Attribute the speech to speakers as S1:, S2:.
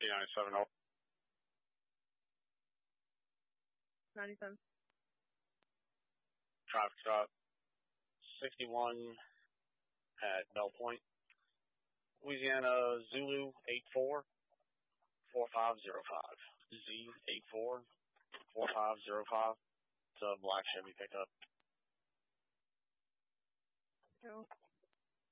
S1: B97.
S2: 97.
S1: Traffic stop 61 at Bell Point. Louisiana Zulu 84 4505. Z84 4505. It's a black Chevy pickup.
S2: Go.